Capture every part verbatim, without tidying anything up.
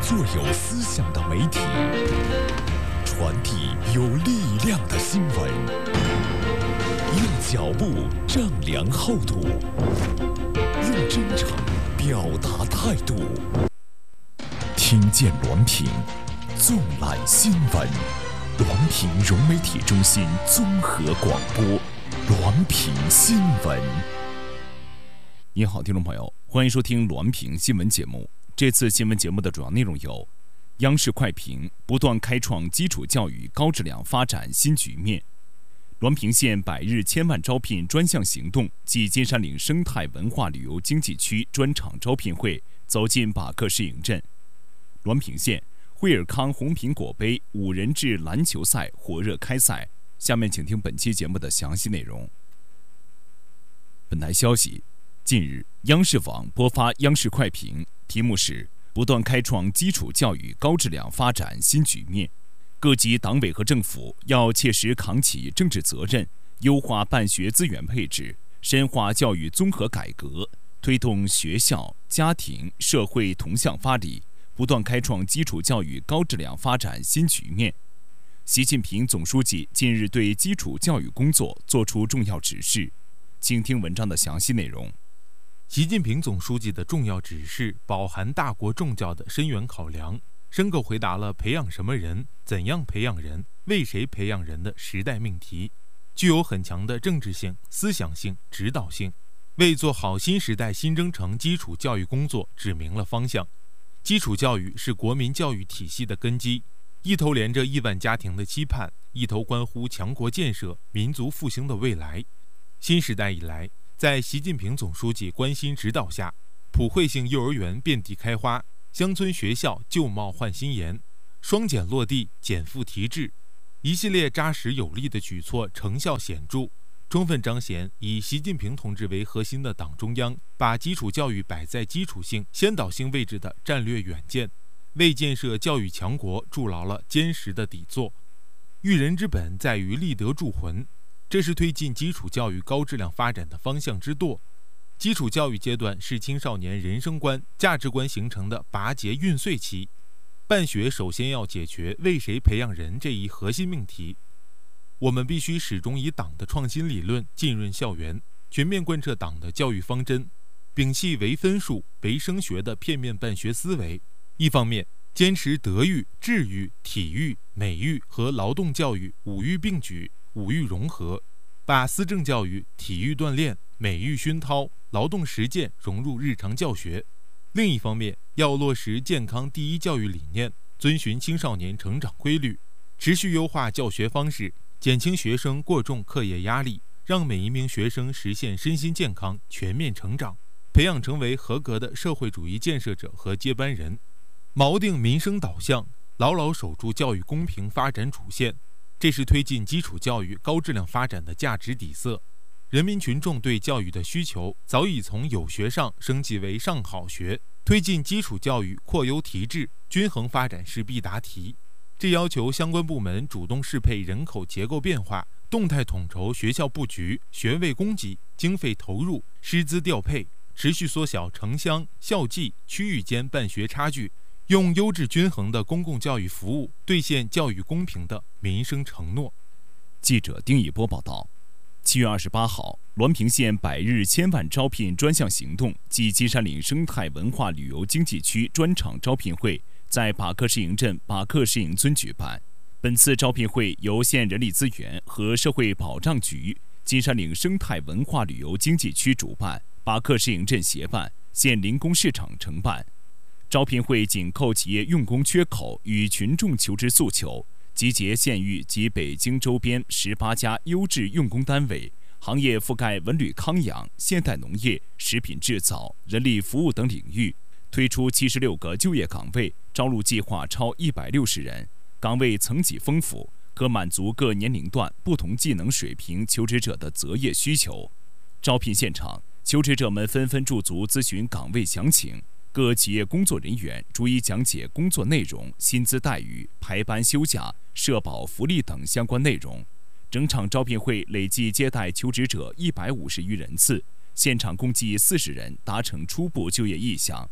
做有思想的媒体，传递有力量的新闻，用脚步丈量厚度，用真诚表达态度。听见滦平，纵览新闻。滦平融媒体中心综合广播，滦平新闻。您好，听众朋友，欢迎收听滦平新闻节目。这次新闻节目的主要内容有：央视快评不断开创基础教育高质量发展新局面；滦平县百日千万招聘专项行动暨金山岭生态文化旅游经济区专场招聘会走进把克市营镇；滦平县惠尔康红苹果杯五人制篮球赛火热开赛。下面请听本期节目的详细内容。本台消息，近日央视网播发央视快评，题目是不断开创基础教育高质量发展新局面。各级党委和政府要切实扛起政治责任，优化办学资源配置，深化教育综合改革，推动学校、家庭、社会同向发力，不断开创基础教育高质量发展新局面。习近平总书记近日对基础教育工作作出重要指示，请听文章的详细内容。 习近平总书记的重要指示饱含大国重教的深远考量，深刻回答了培养什么人、怎样培养人、为谁培养人的时代命题，具有很强的政治性、思想性、指导性，为做好新时代新征程基础教育工作指明了方向。基础教育是国民教育体系的根基，一头连着亿万家庭的期盼，一头关乎强国建设、民族复兴的未来。新时代以来，在习近平总书记关心指导下，普惠性幼儿园遍地开花，乡村学校旧貌换新颜，双减落地，减负提质，一系列扎实有力的举措成效显著，充分彰显以习近平同志为核心的党中央把基础教育摆在基础性、先导性位置的战略远见，为建设教育强国筑牢了坚实的底座。育人之本在于立德铸魂，这是推进基础教育高质量发展的方向之舵。基础教育阶段是青少年人生观、价值观形成的拔节运穗期，办学首先要解决为谁培养人这一核心命题。我们必须始终以党的创新理论浸润校园，全面贯彻党的教育方针，摒弃唯分数、唯升学的片面办学思维。一方面，坚持德育、智育、体育、美育和劳动教育五育并举、五育融合，把思政教育、体育锻炼、美育熏陶、劳动实践融入日常教学。另一方面，要落实健康第一教育理念，遵循青少年成长规律，持续优化教学方式，减轻学生过重课业压力，让每一名学生实现身心健康、全面成长，培养成为合格的社会主义建设者和接班人。锚定民生导向，牢牢守住教育公平发展主线，这是推进基础教育高质量发展的价值底色。人民群众对教育的需求早已从有学上升级为上好学，推进基础教育扩优提质、均衡发展是必答题。这要求相关部门主动适配人口结构变化，动态统筹学校布局、学位供给、经费投入、师资调配，持续缩小城乡、校际、区域间办学差距，用优质均衡的公共教育服务兑现教育公平的民生承诺。 记者丁一波报道。七月二十八号，滦平县百日千万招聘专项行动暨金山岭生态文化旅游经济区专场招聘会在把克市营镇把克市营村举办。本次招聘会由县人力资源和社会保障局、金山岭生态文化旅游经济区主办，把克市营镇协办，县零工市场承办。招聘会紧扣企业用工缺口与群众求职诉求，集结县域及北京周边十八家优质用工单位，行业覆盖文旅康养、现代农业、食品制造、人力服务等领域，推出七十六个就业岗位，招录计划超一百六十人，岗位层级丰富，可满足各年龄段不同技能水平求职者的择业需求。招聘现场，求职者们纷纷驻足咨询岗位详情。各企业工作人员逐一讲解工作内容、薪资待遇、排班休假、社保福利等相关内容。整场招聘会累计接待求职者一百五十余人次，现场共计四十人达成初步就业意向。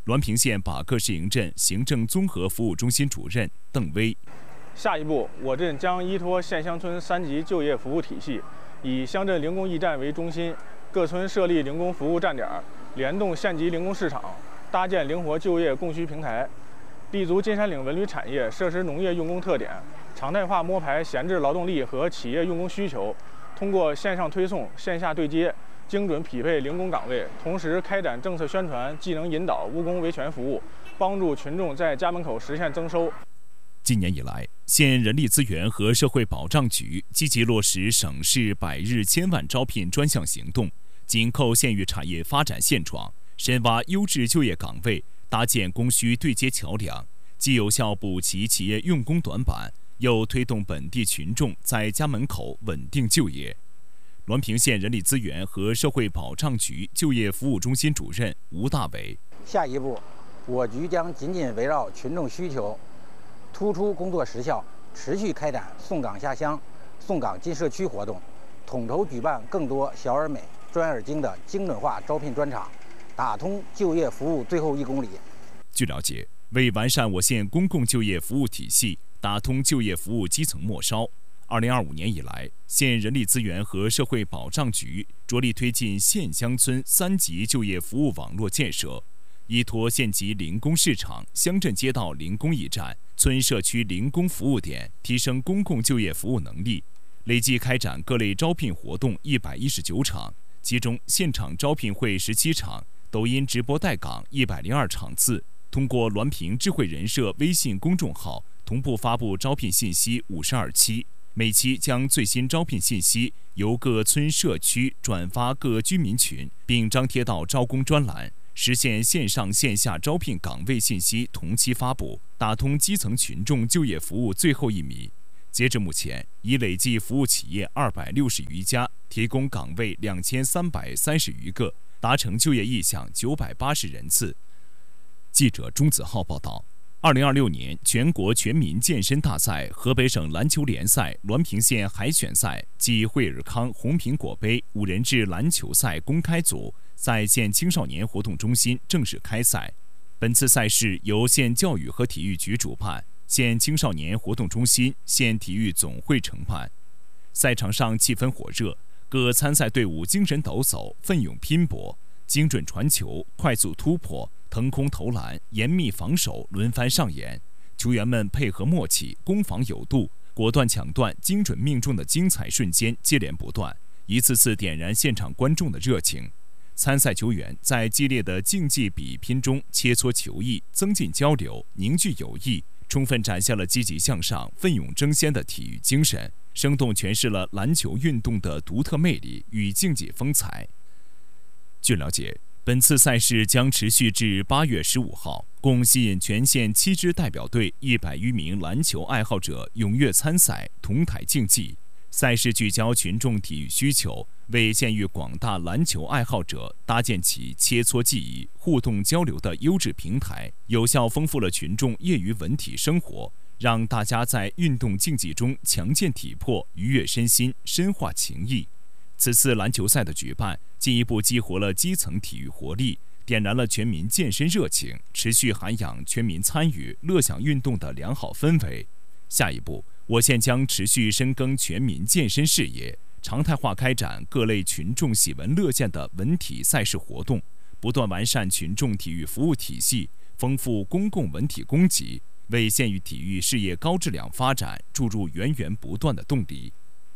滦平县把克市营镇行政综合服务中心主任邓威。 下一步，我镇将依托县乡村三级就业服务体系，以乡镇零工驿站为中心，各村设立零工服务站点，联动县级零工市场，搭建灵活就业供需平台，立足金山岭文旅产业、设施农业用工特点，常态化摸排闲置劳动力和企业用工需求，通过线上推送、线下对接，精准匹配零工岗位，同时开展政策宣传、技能引导、务工维权服务，帮助群众在家门口实现增收。 今年以来，县人力资源和社会保障局积极落实省市百日千万招聘专项行动，紧扣县域产业发展现状，深挖优质就业岗位，搭建供需对接桥梁，既有效补齐企业用工短板，又推动本地群众在家门口稳定就业。滦平县人力资源和社会保障局就业服务中心主任吴大伟： 下一步，我局将紧紧围绕群众需求，突出工作实效，持续开展送岗下乡、送岗进社区活动，统筹举办更多小而美、专而精的精准化招聘专场，打通就业服务最后一公里。 据了解，为完善我县公共就业服务体系，打通就业服务基层末梢，二零二五年以来，县人力资源和社会保障局着力推进县乡村三级就业服务网络建设，依托县级零工市场、乡镇街道零工驿站、村社区零工服务点，提升公共就业服务能力，累计开展各类招聘活动一百一十九场，其中现场招聘会十七场，抖音直播带岗一百零二场次，通过滦平智慧人社微信公众号同步发布招聘信息五十二期，每期将最新招聘信息由各村社区转发各居民群，并张贴到招工专栏，实现线上线下招聘岗位信息同期发布，打通基层群众就业服务最后一米。截至目前，已累计服务企业二百六十余家，提供岗位两千三百三十余个，达成就业意向九百八十人次。记者钟子浩报道。二零二六年全国全民健身大赛河北省篮球联赛滦平县海选赛暨惠尔康红苹果杯五人制篮球赛公开组在县青少年活动中心正式开赛。本次赛事由县教育和体育局主办，县青少年活动中心、县体育总会承办。赛场上气氛火热，各参赛队伍精神抖擞，奋勇拼搏，精准传球、快速突破、腾空投篮、严密防守轮番上演，球员们配合默契，攻防有度，果断抢断、精准命中的精彩瞬间接连不断，一次次点燃现场观众的热情。参赛球员在激烈的竞技比拼中切磋球艺，增进交流，凝聚友谊，充分展现了积极向上、奋勇争先的体育精神，生动诠释了篮球运动的独特魅力与竞技风采。据了解，本次赛事将持续至八月十五号，共吸引全县七支代表队一百余名篮球爱好者踊跃参赛，同台竞技。赛事聚焦群众体育需求，为县域广大篮球爱好者搭建起切磋技艺、互动交流的优质平台，有效丰富了群众业余文体生活，让大家在运动竞技中强健体魄、愉悦身心、深化情谊。此次篮球赛的举办，进一步激活了基层体育活力，点燃了全民健身热情，持续涵养全民参与、乐享运动的良好氛围。下一步，我县将持续深耕全民健身事业，常态化开展各类群众喜闻乐见的文体赛事活动，不断完善群众体育服务体系，丰富公共文体供给，为县域体育事业高质量发展注入源源不断的动力。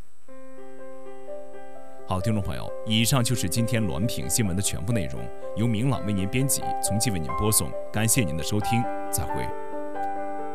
好，听众朋友，以上就是今天滦平新闻的全部内容，由明朗为您编辑，从期为您播送，感谢您的收听，再会。